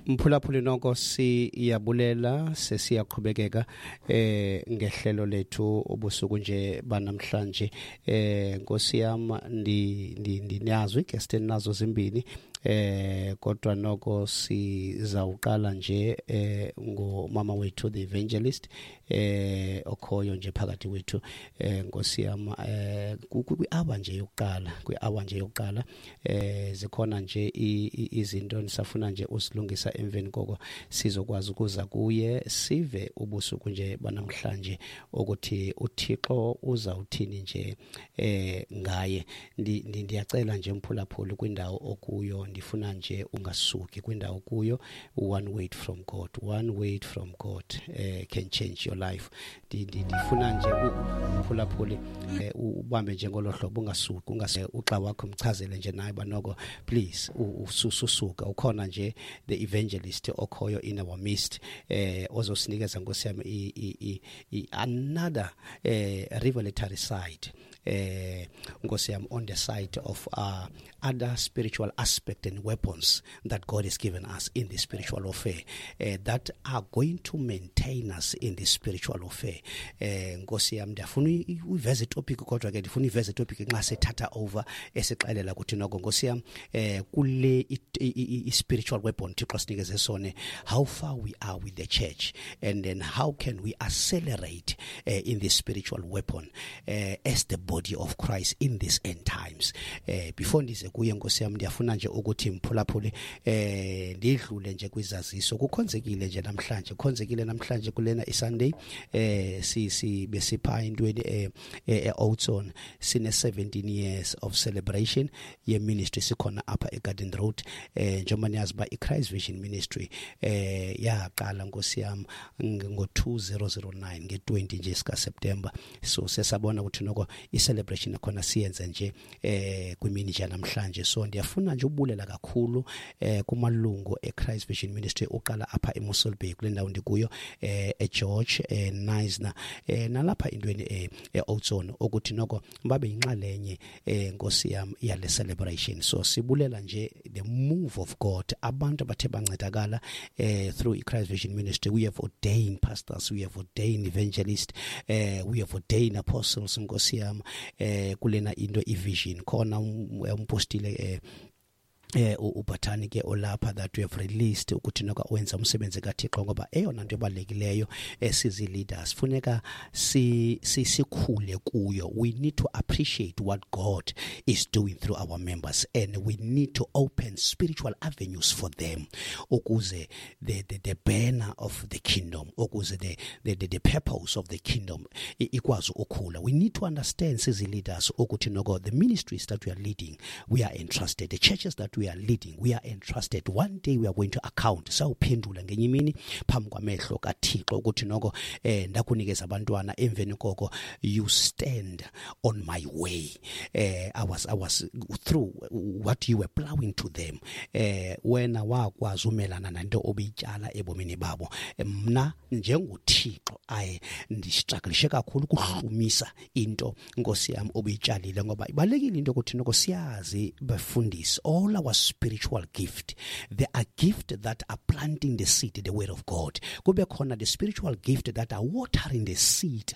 Mphulaphuli nonke siyabulela sesiyaqhubekeka ngehlelo lethu obusuku nje banamhlanje Nkosi yami ndinazwe guest nazo zimbili kodwa noko sizawuqala nje ngomama wethu the evangelist okhoyo nje phakathi wethu Nkosi yami kwi-hour nje yokuqala zikhona nje izinto nisafuna nje usilungisa emveni koko sizokwazi ukuza kuye sive ubusuku nje banamhlanje ukuthi uThixo uzawuthini nje ngaye ndiyacela nje mphulaphuli kwindawo okuyo ndifuna nje ungasuki kwindawo kuyo one word from God can change your life ndifuna nje mphulaphuli ubambe nje ngolohlobo ungasuki uxa wakho mchazele nje naye banoko please ususuka ukhona nje the evangelist okhoyo in our midst ozosinikeza Nkosi yami another revelatory side Nkosi yami on the side of other spiritual aspect and weapons that God has given us in the spiritual warfare that are going to maintain us in the spiritual warfare Nkosi yami ndiyafuna uveze topic kodwa ke ndifuna iveze topic nxa sethatha over esixelela ukuthi noko Nkosi yami kule spiritual weapon Thixo sinikeze sone how far we are with the church and then how can we accelerate in the spiritual weapon as the body of Christ in these end times before ndize kuye Nkosi yami ndiyafuna nje ukuthi mphulaphuli ndidlule nje kwizaziso kukhonzekile nje namhlanje kulena iSunday besipha intweni eOutson sine 17 years of celebration ye ministry sikhona apha eGarden Road njengoba niyazi ba iChrist Vision Ministry yaqala Nkosi yami ngo2009 nge20 nje sika September so sesabona ukuthi noko icelebration khona siyenze nje kwimini nje namhlanje so ndiyafuna nje ubulela kakhulu kumalungu eChrist Vision Ministry oqala apha eMossel Bay kule ndawo ndikuyo eGeorge Neisner nalapha intweni eOutson ukuthi noko babe inxalenye Nkosi yami yale celebration so sibulela nje the move of God abantu abathe bancedakala through iChrist Vision Ministry we have ordained pastors we have ordained evangelists we have ordained apostles Nkosi yami kulena into ivision khona umpostile uBathani ke olapha that we have released ukuthi noka wenza umsebenzi kaThixo ngoba eyona nto ebalekileyo sizi leaders funeka sikhule kuyo we need to appreciate what God is doing through our members and we need to open spiritual avenues for them ukuze the banner of the kingdom ukuze the purpose of the kingdom ikwazi ukukhula we need to understand sizi leaders ukuthi noko the ministries that we are leading we are entrusted the churches that we are leading we are entrusted one day we are going to account sawuphendula ngenye imini phambi kwamehlo kaThixo ukuthi noko ndakunikeza abantwana emveni koko you stand on my way I was through what you were plowing to them wena wakwazi umelana nanto obiyitshala ebomini babo mna njengoThixo ndistruggle kakhulu kuhlumisa into Nkosi yami obiyitshalile ngoba ibalekile into ukuthi noko siyazi befundisi all our spiritual gift there are gift that are planting the seed the word of God kube khona the spiritual gift that are watering the seed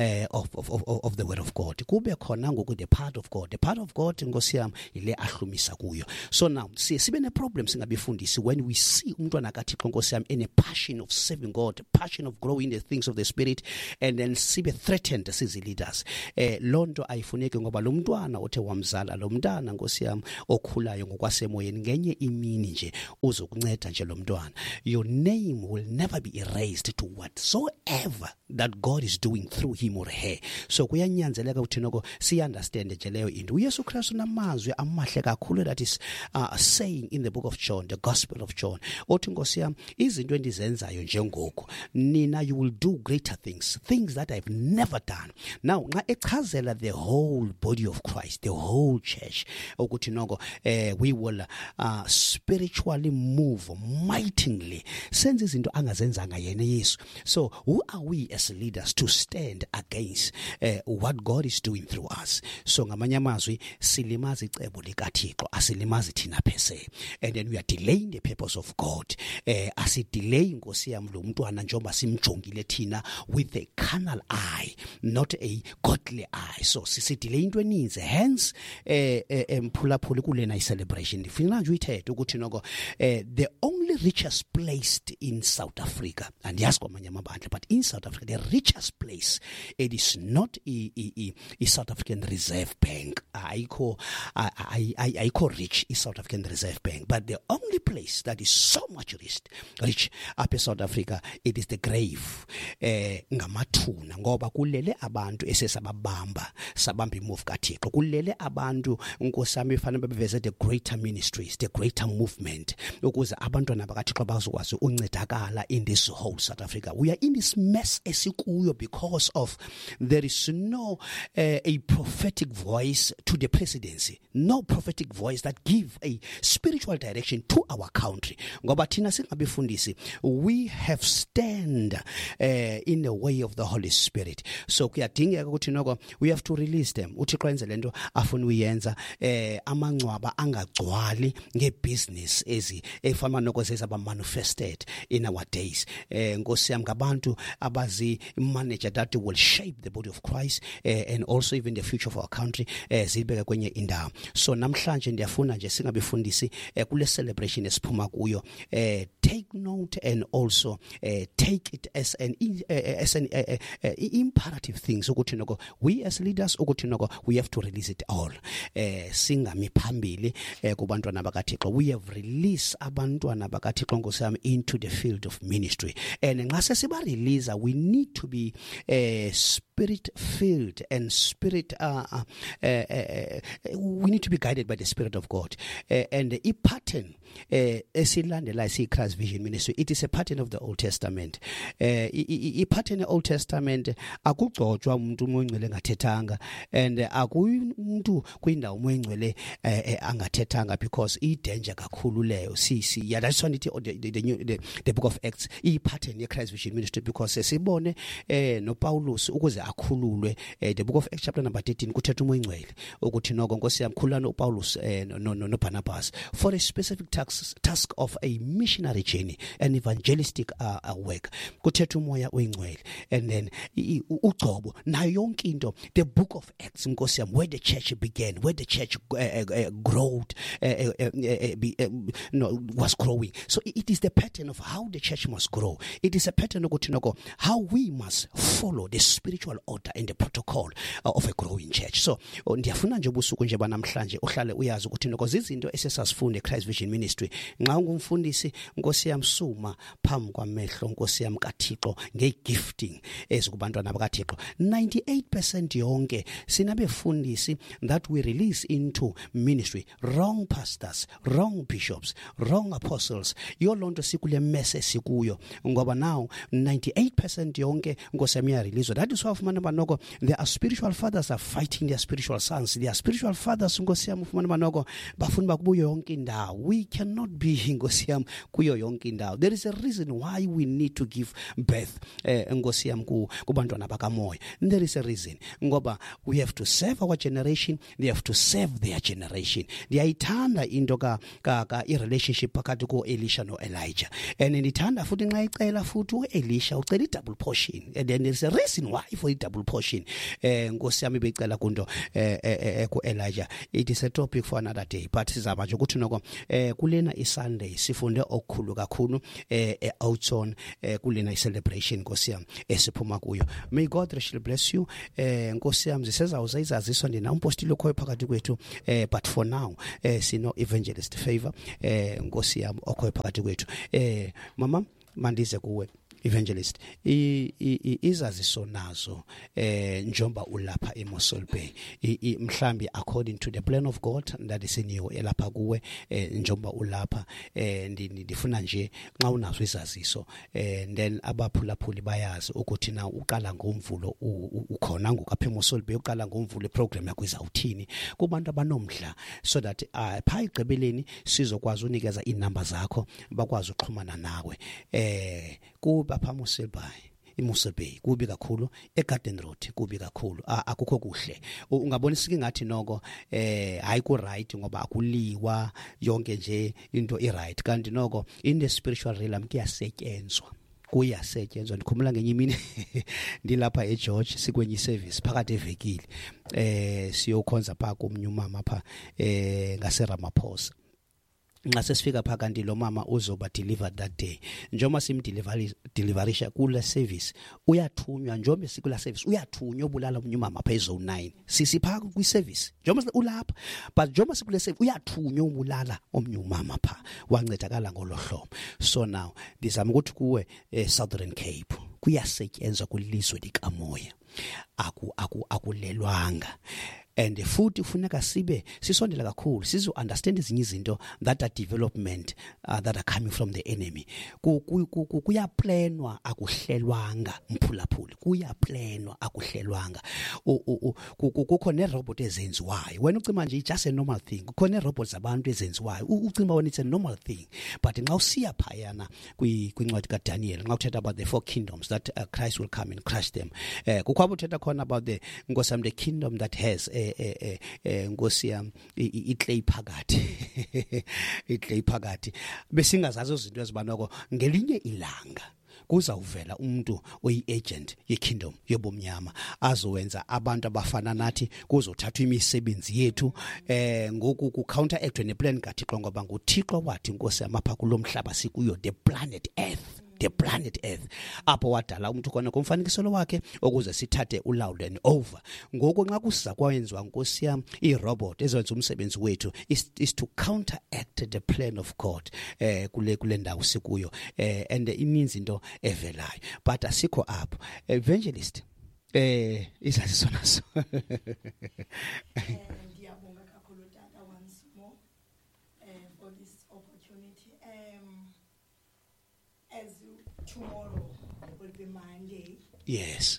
of the word of God kube khona ngoku the part of God Nkosi yami ile ahlumisa kuyo so now sibe ne problem singabefundisi when we see umntwana kaThixo Nkosi yami in a passion of serving God passion of growing the things of the spirit and then sibe threatened sizi leaders lonto ayifuneki ngoba lo mntwana othe wamzala lo mntana Nkosi yami okhulayo ngokwasemoyeni ngenye imini nje uzokunceda nje lo mntwana your name will never be erased to whatsoever that God is doing through him or her so kuyanyanzeleka ukuthi noko si understand nje leyo into uYesu Kristu namazwi amahle kakhulu that is saying in the book of John the gospel of John othi Nkosi yami izinto endizenzayo njengoku nina you will do greater things that I've never done now nxa echazela the whole body of Christ the whole church ukuthi noko we will Paul spiritually move mightily, senze izinto angazenzanga yena Yesu. So who are we as leaders to stand against what God is doing through us? So ngamanye amazwi silimaza icebo likaThixo, asilimazi thina phese, and then we are delaying the purpose of God. Asidelay inkosi yami lo mntwana njengoba simjongile thina with a carnal eye, not a godly eye. So sidelay into eninzi, hence mphulaphula kulena celebration ndifuna nje uyithethe ukuthi noko the only richest placed in South Africa, and yazi kwamanye amabandla, but in South Africa the richest place, it is not a South African Reserve Bank. Ayikho rich is South African Reserve Bank, but the only place that is so much rich up in South Africa, it is the grave. Ngamathuna ngoba kulele abantu esesababamba sabamba imove kaThixo, kulele abantu nkosami efana bebeveze the greater ministries, the greater movement, ukuze abantwana bakaThixo bazokwazi uncedakala in this whole South Africa. We are in this mess esikuyo because of there is no a prophetic voice to the presidency, no prophetic voice that give a spiritual direction to our country. Ngoba thina singabefundisi, we have stand in the way of the Holy Spirit. So kuyadingeka ukuthi noko we have to release them. uThixo enze lento afuna uyenza, amangcwaba angagcwali ngebusiness efana noko zezaba manifested in our days. Nkosi yami ngabantu abazi manager that will shape the body of Christ and also even the future of our country zibeke kwenye indawo. So namhlanje ndiyafuna nje singabefundisi kule celebration esiphuma kuyo, take note and also take it as an imperative things ukuthi noko we as leaders ukuthi noko we have to release it all. Singami phambili kubantwana bakaThixo, we have released abantwana bakaThixo ngosami into the field of ministry, and nxa sesiba release we need to be spirit filled and spirit we need to be guided by the Spirit of God, and the pattern esilandela isi Christ Vision Ministry, it is a pattern of the Old Testament. I pattern of the Old Testament akugcotshwa umuntu omngcwele ngathethanga, and akumuntu kwindawo omngcwele angathethanga, because I danger kakhulu leyo. Yeah, that's why the book of Acts I pattern ye Christ Vision Ministry, because sibone no Paulus ukuze akhululwe, the book of Acts chapter number 13 kuthetha umngcwele ukuthi noko Nkosi yami khulula no Paulus no Barnabas for a specific task of a missionary journey, an evangelistic work. Kuthetha umoya oyingcwele, and then uGcobo nayo yonke into, the book of Acts Nkosi yami, where the church began, where the church growed, was growing. So it is the pattern of how the church must grow. It is a pattern of how we must follow the spiritual order and the protocol of a growing church. So ndiyafuna nje ubusuku nje banamhlanje uhlale uyazi ukuthi noko zizinto esesasifunde Christ Vision Ministry. Nxa ungumfundisi Nkosi yami suma phambi kwamehlo Nkosi yami kaThixo ngegifting ezikubantwana bakaThixo. 98% yonke sinabefundisi that we release into ministry, wrong pastors, wrong bishops, wrong apostles. Yolonto sikule mess esikuyo ngoba now 98% yonke Nkosi yami release. That is why ufumana banoko there are spiritual fathers are fighting their spiritual sons. Their spiritual fathers Nkosi yami ufumana banoko bafuna bakubuyo yonke indawo. We cannot be Nkosi yami kuyo yonke indawo. There is a reason why we need to give birth Nkosi yami kubantwana bakamoya. There is a reason ngoba we have to serve our generation, they have to serve their generation. Ndiyayithanda into ka relationship phakathi ko Elisha no Elijah, and ndithanda futhi nxa icela futhi uElisha ucela double portion, and then there's a reason why for the double portion. Nkosi yami becela kunto ku Elijah. It is a topic for another day, but sizaba nje ukuthi noko kulena iSunday sifunde okukhulu kakhulu Oudtshoorn kulena celebration Nkosi yami esiphuma kuyo. May God richly bless you. Nkosi yami zisezawuza izaziswa ndina umpostile okhoyo phakathi kwethu, but for now sino evangelist Favor Nkosi yami okhoyo phakathi kwethu. Mama mandize kuwe evangelist izaziso nazo njengoba ulapha eMossel Bay mhlambi according to the plan of God that is in you elapha kuwe njengoba ulapha ndifuna nje nxa unazo izaziso then abaphulaphuli bayazi ukuthi na uqala ngomvulo ukhona ngokapha eMossel Bay uqala ngomvulo iprogram yakho izawuthini kubantu abanomdla so that pha igqibeleni sizokwazi unikeza inamba zakho bakwazi uxhumana nawe kuba pha eMossel Bay kubi kakhulu eGarden Road kubi kakhulu akukho kuhle ungabona singathi noko hayi ku right ngoba akuliwa yonke nje into i-right kanti noko in the spiritual realm kuyasetyenzwa ndikhumula ngenye imini ndilapha eGeorge sikwenye service phakathi evekile siyokhonza pha komnye umama pha ngase Ramaphosa nxa sesifika pha kanti lo mama uzoba delivered that day njengoba simdeliverisha kula service uyathunywa njengoba sikula service uyathunywa obulala omnye umama pha ezone 9 sisipha kwi service njengoba ulapha but njengoba sikule service uyathunywa obulala omnye umama pha wancedakala ngolohlobo so now ndizama ukuthi kuwe Southern Cape kuyasetyenzwa kulizwe likamoya akulelwanga and futhi ufuneka sibe sisondela kakhulu sizo understand izinye izinto that are development that are coming from the enemy kuyaplanwa akuhlelwanga mphulaphuli kuyaplanwa akuhlelwanga kukho ne robot ezenziwayo wena ucima nje just a normal thing kukho ne robots abantu ezenziwayo ucima wena it's a normal thing but nxa usiya phayana kwincwadi kaDaniel nxa uthetha about the 4 kingdoms that Christ will come and crush them kukho abuthetha khona about the ngosam the kingdom that has Nkosi yami iclay phakathi besingazazo izinto ezibanako ngelinye ilanga kuzawuvela umuntu oyi-agent ye-kingdom yobumnyama azowenza abantu abafana nathi kuzothathwa imisebenzi yethu ngoku ku-counteract ne-plan kaThixo ngoba nguThixo wathi Nkosi yami apha kulomhlaba sikuyo the planet Earth apho wadala umuntu khona komfanekiselo wakhe ukuze sithathe ulawulo and over ngoko nxa kusiza kwayenziwa Nkosi yami i-robot ezenza umsebenzi wethu is to counteract the plan of God kule ndawo sikuyo and it means into evelayo but asikho apho evangelist isaziso naso ndiyabonga kakhulu tata once more for this opportunity as tomorrow will be Monday. Yes.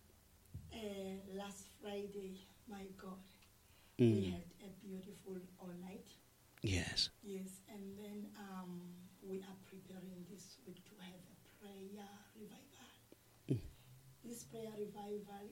Last Friday, my God, we had a beautiful all night. Yes. Yes, and then we are preparing this week to have a prayer revival. This prayer revival,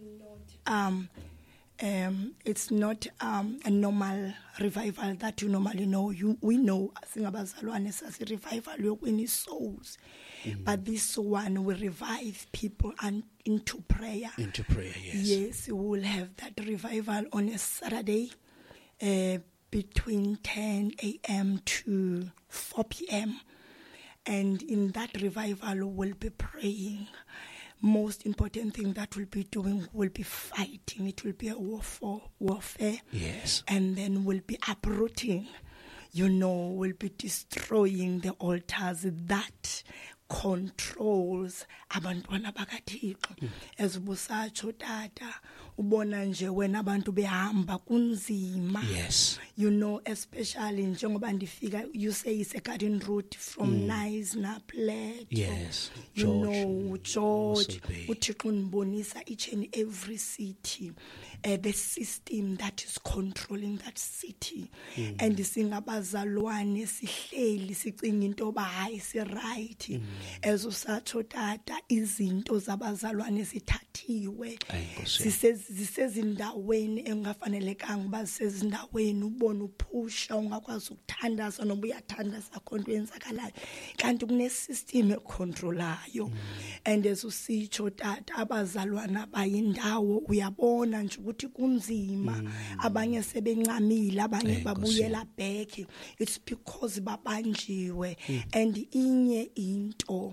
it's not a normal revival that you normally know. We know singabazalwane sasi revival yokwini souls, but this one will revive people and into prayer. Into prayer, yes. Yes, we will have that revival on a Saturday between 10 a.m. to 4 p.m. And in that revival, we'll be praying. Most important thing that we'll be doing will be fighting. It will be a warfare. Yes. And then we'll be uprooting. We'll be destroying the altars that controls abantwana bakaThixo. Ezibusatsho tata ubona nje wena abantu behamba kunzima. Yes. Especially njengoba ndifika you say it's a garden route from Nice na Plato. Yes. George uThixo unibonisa each and every city the system that is controlling that city and singabazalwane sihleli sicinga into ba hayi si right ezosatsho tata izinto zabazalwane zithathiwe zisezindaweni engafanelekanga ba zisezindaweni ubona uphusha ungakwazi ukuthandaza noma uyathandaza konke kwenzakalayo kanti kune system econtrolayo and ezositsho tata abazalwana bayindawo uyabona nje ukuthi kunzima abanye sebencamile abanye babuyela back it's because babanjiwe and inye into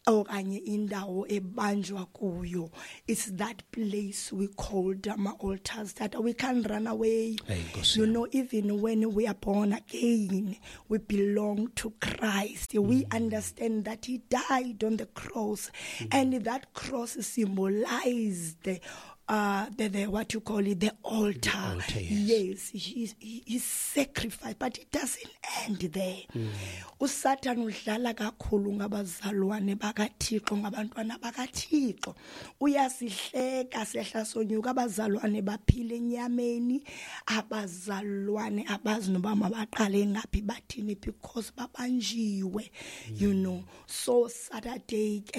okanye indawo ebanjwa kuyo. It's that place we called altars that we can't run away. You know, even when we are born again, we belong to Christ. We understand that he died on the cross, and that cross symbolized the what you call it, the altar. Yes, he sacrificed, but it doesn't end there. uSatan udlala kakhulu ngabazalwane bakaThixo, ngabantwana bakaThixo. Uyasihleka sehla sonyuka, abazalwane baphile enyameni, abazalwane abazi noba mabaqale ngaphi bathini, because babanjiwe. You know, so Saturday